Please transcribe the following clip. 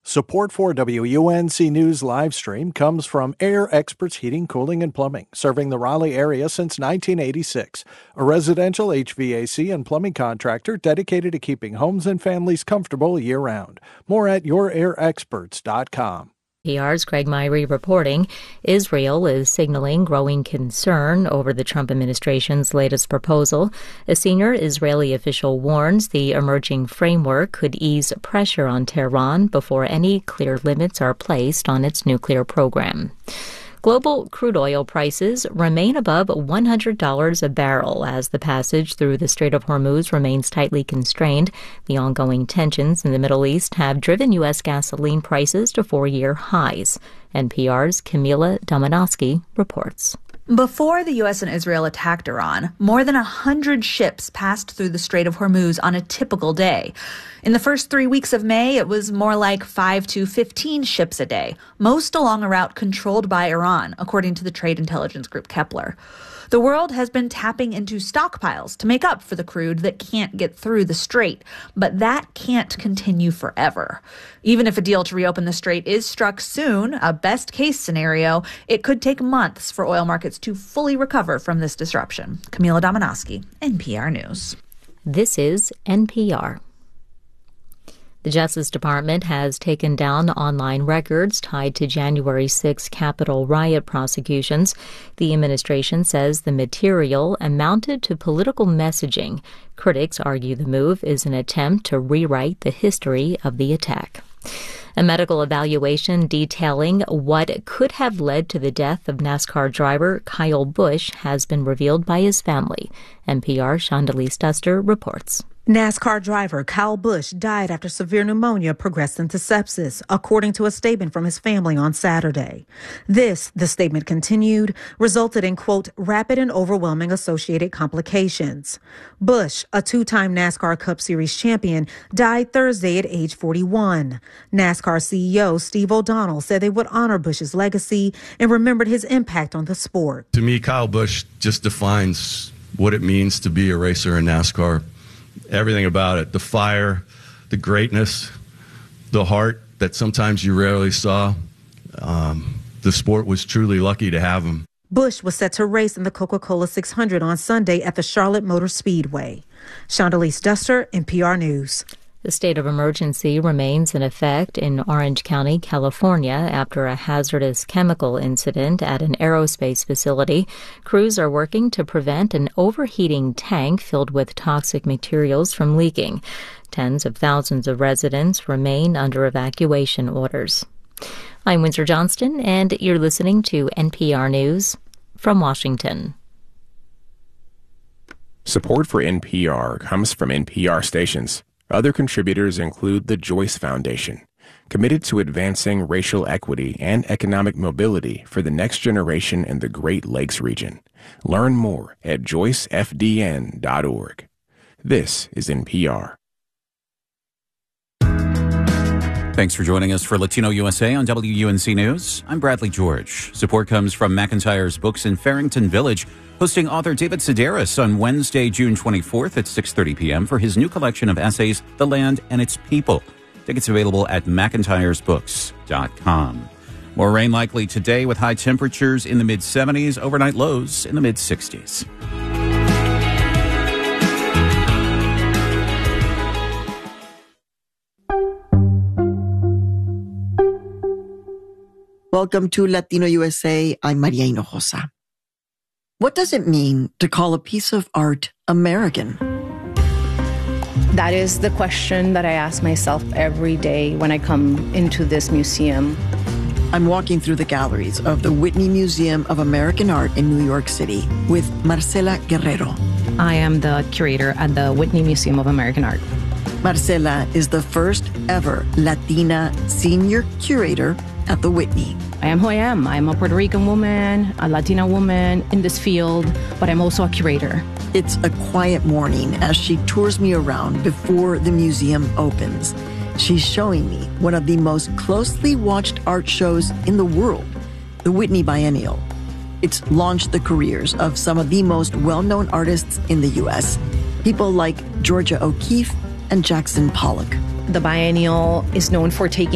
Support for WUNC News live stream comes from Air Experts Heating, Cooling, and Plumbing, serving the Raleigh area since 1986. A residential HVAC and plumbing contractor dedicated to keeping homes and families comfortable year-round. More at yourairexperts.com. PR's Craig Myrie reporting. Israel is signaling growing concern over the Trump administration's latest proposal. A senior Israeli official warns the emerging framework could ease pressure on Tehran before any clear limits are placed on its nuclear program. Global crude oil prices remain above $100 a barrel as the passage through the Strait of Hormuz remains tightly constrained. The ongoing tensions in the Middle East have driven U.S. gasoline prices to four-year highs. NPR's Camila Domonoske reports. Before the U.S. and Israel attacked Iran, more than 100 ships passed through the Strait of Hormuz on a typical day. In the first 3 weeks of May, it was more like 5 to 15 ships a day, most along a route controlled by Iran, according to the trade intelligence group Kepler. The world has been tapping into stockpiles to make up for the crude that can't get through the strait, but that can't continue forever. Even if a deal to reopen the strait is struck soon, a best-case scenario, it could take months for oil markets to fully recover from this disruption. Camila Domonoske, NPR News. This is NPR. The Justice Department has taken down online records tied to January 6 Capitol riot prosecutions. The administration says the material amounted to political messaging. Critics argue the move is an attempt to rewrite the history of the attack. A medical evaluation detailing what could have led to the death of NASCAR driver Kyle Busch has been revealed by his family. NPR's Shondelise Duster reports. NASCAR driver Kyle Busch died after severe pneumonia progressed into sepsis, according to a statement from his family on Saturday. This, the statement continued, resulted in, quote, rapid and overwhelming associated complications. Busch, a two-time NASCAR Cup Series champion, died Thursday at age 41. NASCAR CEO Steve O'Donnell said they would honor Busch's legacy and remembered his impact on the sport. To me, Kyle Busch just defines what it means to be a racer in NASCAR. Everything about it, the fire, the greatness, the heart that sometimes you rarely saw. The sport was truly lucky to have him. Busch was set to race in the Coca-Cola 600 on Sunday at the Charlotte Motor Speedway. Shondelise Duster, NPR News. The state of emergency remains in effect in Orange County, California, after a hazardous chemical incident at an aerospace facility. Crews are working to prevent an overheating tank filled with toxic materials from leaking. Tens of thousands of residents remain under evacuation orders. I'm Windsor Johnston, and you're listening to NPR News from Washington. Support for NPR comes from NPR stations. Other contributors include the Joyce Foundation, committed to advancing racial equity and economic mobility for the next generation in the Great Lakes region. Learn more at joycefdn.org. This is NPR. Thanks for joining us for Latino USA on WUNC News. I'm Bradley George. Support comes from McIntyre's Books in Farrington Village, hosting author David Sedaris on Wednesday, June 24th at 6:30 p.m. for his new collection of essays, The Land and Its People. Tickets available at mcintyresbooks.com. More rain likely today with high temperatures in the mid-70s, overnight lows in the mid-60s. Welcome to Latino USA. I'm Maria Hinojosa. What does it mean to call a piece of art American? That is the question that I ask myself every day when I come into this museum. I'm walking through the galleries of the Whitney Museum of American Art in New York City with Marcela Guerrero. I am the curator at the Whitney Museum of American Art. Marcela is the first ever Latina senior curator at the Whitney. I am who I am. I'm a Puerto Rican woman, a Latina woman in this field, but I'm also a curator. It's a quiet morning as she tours me around before the museum opens. She's showing me one of the most closely watched art shows in the world, the Whitney Biennial. It's launched the careers of some of the most well-known artists in the U.S., people like Georgia O'Keeffe and Jackson Pollock. The Biennial is known for taking